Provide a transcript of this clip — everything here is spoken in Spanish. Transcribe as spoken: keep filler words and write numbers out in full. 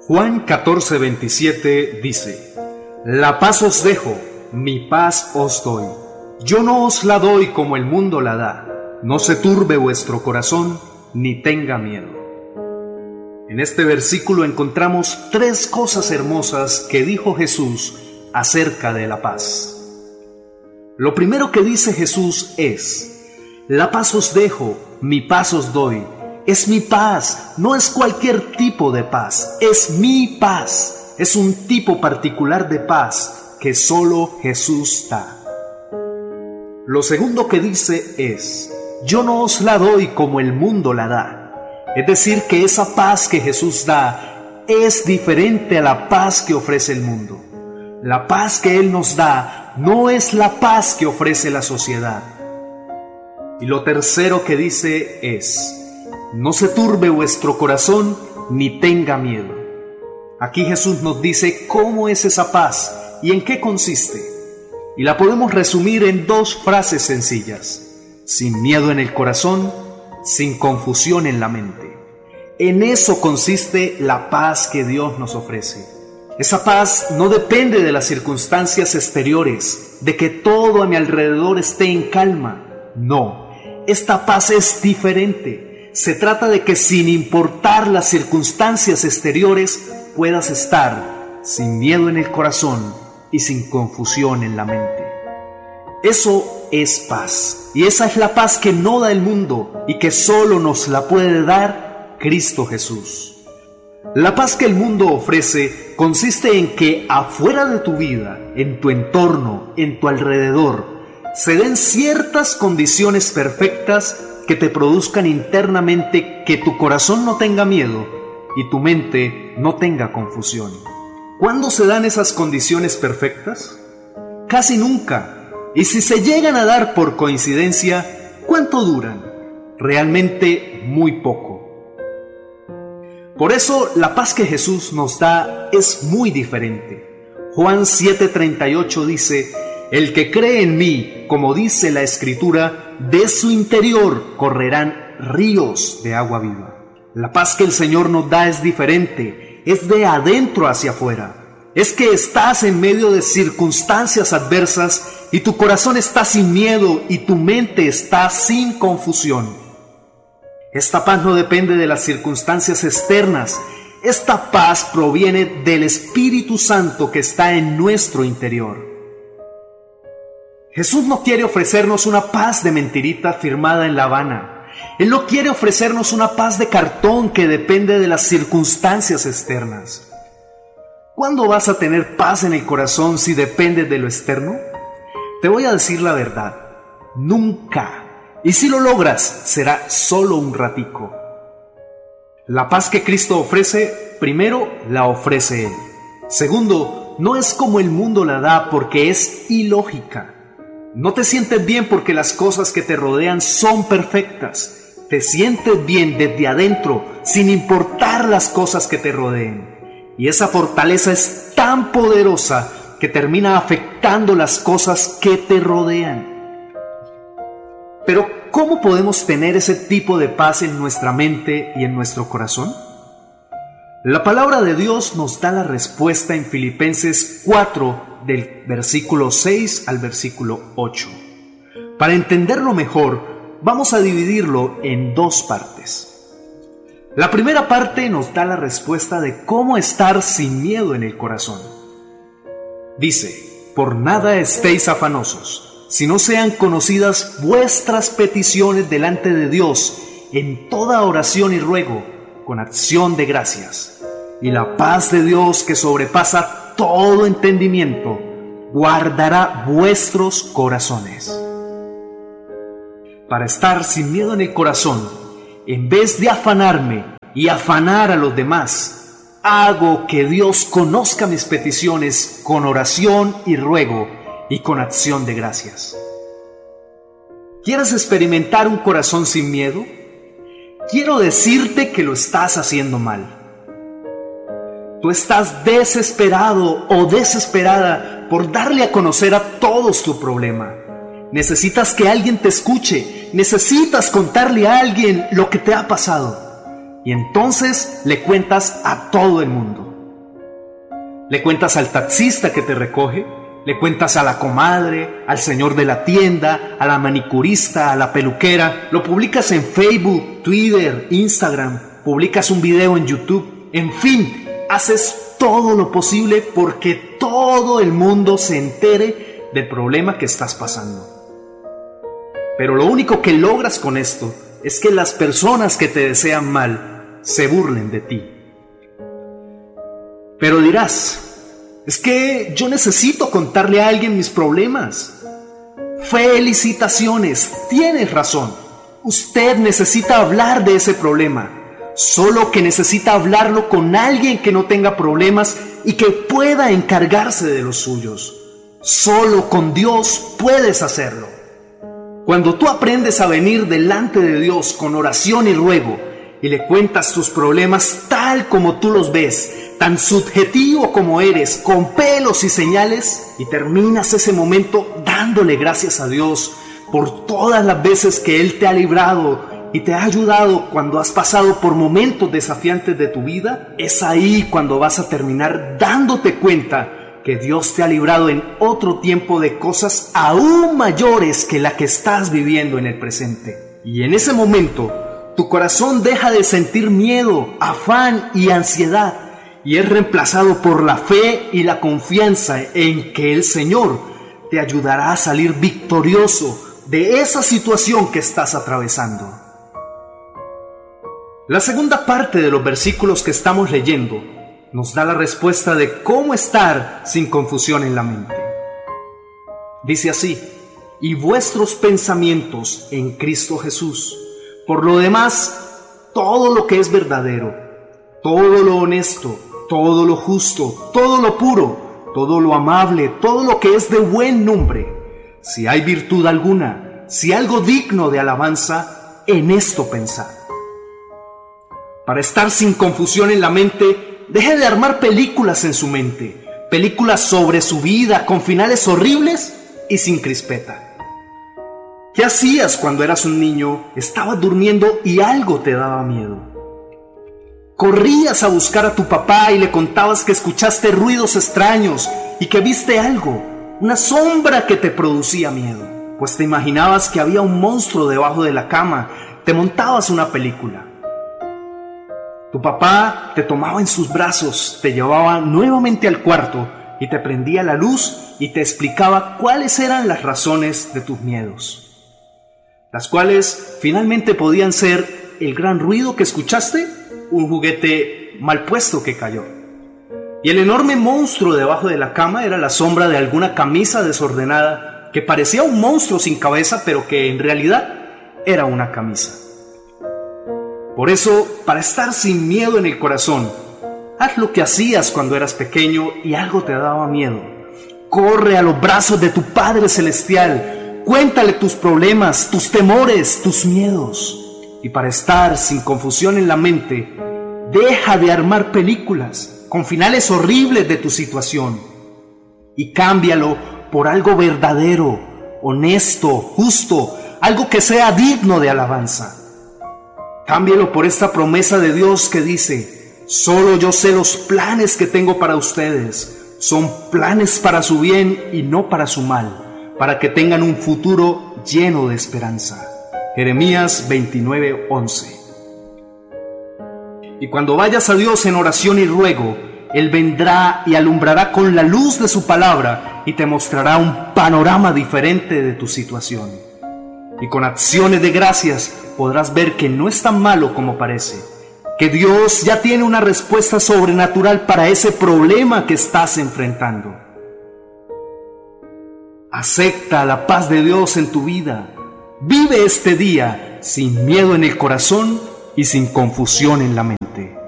Juan catorce veintisiete dice: La paz os dejo, mi paz os doy. Yo no os la doy como el mundo la da. No se turbe vuestro corazón, ni tenga miedo. En este versículo encontramos tres cosas hermosas que dijo Jesús acerca de la paz. Lo primero que dice Jesús es: La paz os dejo, mi paz os doy. Es mi paz, no es cualquier tipo de paz, es mi paz. Es un tipo particular de paz que solo Jesús da. Lo segundo que dice es: Yo no os la doy como el mundo la da. Es decir, que esa paz que Jesús da es diferente a la paz que ofrece el mundo. La paz que Él nos da no es la paz que ofrece la sociedad. Y lo tercero que dice es: No se turbe vuestro corazón, ni tenga miedo. Aquí Jesús nos dice cómo es esa paz y en qué consiste. Y la podemos resumir en dos frases sencillas: sin miedo en el corazón, sin confusión en la mente. En eso consiste la paz que Dios nos ofrece. Esa paz no depende de las circunstancias exteriores, de que todo a mi alrededor esté en calma. No, esta paz es diferente. Se trata de que sin importar las circunstancias exteriores, puedas estar sin miedo en el corazón y sin confusión en la mente. Eso es paz, y esa es la paz que no da el mundo y que solo nos la puede dar Cristo Jesús. La paz que el mundo ofrece consiste en que afuera de tu vida, en tu entorno, en tu alrededor, se den ciertas condiciones perfectas que te produzcan internamente que tu corazón no tenga miedo y tu mente no tenga confusión. ¿Cuándo se dan esas condiciones perfectas? Casi nunca. Y si se llegan a dar por coincidencia, ¿cuánto duran? Realmente muy poco. Por eso la paz que Jesús nos da es muy diferente. Juan siete treinta y ocho dice: El que cree en mí, como dice la Escritura, de su interior correrán ríos de agua viva. La paz que el Señor nos da es diferente, es de adentro hacia afuera. Es que estás en medio de circunstancias adversas y tu corazón está sin miedo y tu mente está sin confusión. Esta paz no depende de las circunstancias externas. Esta paz proviene del Espíritu Santo que está en nuestro interior. Jesús no quiere ofrecernos una paz de mentirita firmada en La Habana. Él no quiere ofrecernos una paz de cartón que depende de las circunstancias externas. ¿Cuándo vas a tener paz en el corazón si depende de lo externo? Te voy a decir la verdad: nunca. Y si lo logras, será solo un ratico. La paz que Cristo ofrece, primero, la ofrece Él. Segundo, no es como el mundo la da porque es ilógica. No te sientes bien porque las cosas que te rodean son perfectas. Te sientes bien desde adentro, sin importar las cosas que te rodeen. Y esa fortaleza es tan poderosa que termina afectando las cosas que te rodean. Pero, ¿cómo podemos tener ese tipo de paz en nuestra mente y en nuestro corazón? La palabra de Dios nos da la respuesta en Filipenses cuatro, del versículo seis al versículo ocho. Para entenderlo mejor, vamos a dividirlo en dos partes. La primera parte nos da la respuesta de cómo estar sin miedo en el corazón. Dice: Por nada estéis afanosos, si no sean conocidas vuestras peticiones delante de Dios en toda oración y ruego, con acción de gracias. Y la paz de Dios, que sobrepasa todo entendimiento, guardará vuestros corazones. Para estar sin miedo en el corazón, en vez de afanarme y afanar a los demás, hago que Dios conozca mis peticiones con oración y ruego y con acción de gracias. ¿Quieres experimentar un corazón sin miedo? Quiero decirte que lo estás haciendo mal. Tú estás desesperado o desesperada por darle a conocer a todos tu problema. Necesitas que alguien te escuche, necesitas contarle a alguien lo que te ha pasado. Y entonces le cuentas a todo el mundo. Le cuentas al taxista que te recoge, le cuentas a la comadre, al señor de la tienda, a la manicurista, a la peluquera. Lo publicas en Facebook, Twitter, Instagram, publicas un video en YouTube. En fin, haces todo lo posible porque todo el mundo se entere del problema que estás pasando. Pero lo único que logras con esto es que las personas que te desean mal se burlen de ti. Pero dirás, es que yo necesito contarle a alguien mis problemas. Felicitaciones, tienes razón. Usted necesita hablar de ese problema, solo que necesita hablarlo con alguien que no tenga problemas y que pueda encargarse de los suyos. Solo con Dios puedes hacerlo. Cuando tú aprendes a venir delante de Dios con oración y ruego y le cuentas tus problemas tal como tú los ves, tan subjetivo como eres, con pelos y señales, y terminas ese momento dándole gracias a Dios por todas las veces que Él te ha librado y te ha ayudado cuando has pasado por momentos desafiantes de tu vida, es ahí cuando vas a terminar dándote cuenta que Dios te ha librado en otro tiempo de cosas aún mayores que la que estás viviendo en el presente. Y en ese momento, tu corazón deja de sentir miedo, afán y ansiedad, y es reemplazado por la fe y la confianza en que el Señor te ayudará a salir victorioso de esa situación que estás atravesando. La segunda parte de los versículos que estamos leyendo nos da la respuesta de cómo estar sin confusión en la mente. Dice así: y vuestros pensamientos en Cristo Jesús. Por lo demás, todo lo que es verdadero, todo lo honesto, todo lo justo, todo lo puro, todo lo amable, todo lo que es de buen nombre, si hay virtud alguna, si algo digno de alabanza, en esto pensad. Para estar sin confusión en la mente, deje de armar películas en su mente, películas sobre su vida con finales horribles y sin crispeta. ¿Qué hacías cuando eras un niño? Estabas durmiendo y algo te daba miedo. Corrías a buscar a tu papá y le contabas que escuchaste ruidos extraños y que viste algo, una sombra que te producía miedo, pues te imaginabas que había un monstruo debajo de la cama, te montabas una película. Tu papá te tomaba en sus brazos, te llevaba nuevamente al cuarto y te prendía la luz y te explicaba cuáles eran las razones de tus miedos, las cuales finalmente podían ser el gran ruido que escuchaste, un juguete mal puesto que cayó, y el enorme monstruo debajo de la cama era la sombra de alguna camisa desordenada que parecía un monstruo sin cabeza, pero que en realidad era una camisa. Por eso, para estar sin miedo en el corazón, haz lo que hacías cuando eras pequeño y algo te daba miedo. Corre a los brazos de tu Padre Celestial, cuéntale tus problemas, tus temores, tus miedos. Y para estar sin confusión en la mente, deja de armar películas con finales horribles de tu situación y cámbialo por algo verdadero, honesto, justo, algo que sea digno de alabanza. Cámbialo por esta promesa de Dios que dice: solo yo sé los planes que tengo para ustedes, son planes para su bien y no para su mal, para que tengan un futuro lleno de esperanza. Jeremías veintinueve, once. Y cuando vayas a Dios en oración y ruego, Él vendrá y alumbrará con la luz de su palabra y te mostrará un panorama diferente de tu situación. Y con acciones de gracias podrás ver que no es tan malo como parece, que Dios ya tiene una respuesta sobrenatural para ese problema que estás enfrentando. Acepta la paz de Dios en tu vida. Vive este día sin miedo en el corazón y sin confusión en la mente.